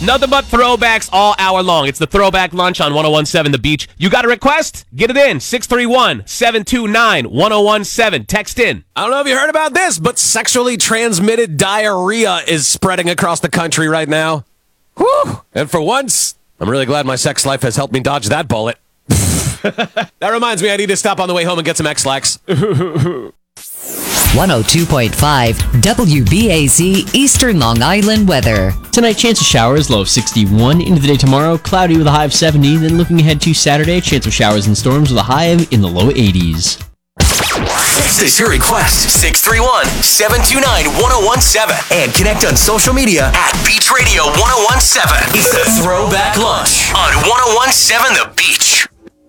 Nothing but throwbacks all hour long. It's the Throwback Lunch on 1017 The Beach. You got a request? Get it in. 631-729-1017. Text in. I don't know if you heard about this, but sexually transmitted diarrhea is spreading across the country right now. Whew. And for once, I'm really glad my sex life has helped me dodge that bullet. That reminds me, I need to stop on the way home and get some X-Lax. 102.5 WBAZ Eastern Long Island weather. Tonight, chance of showers, low of 61. Into the day tomorrow, cloudy with a high of 70. Then looking ahead to Saturday, chance of showers and storms with a high in the low 80s. Text us your request, 631-729-1017. And connect on social media at Beach Radio 1017. It's the Throwback Lunch on 1017 The Beach.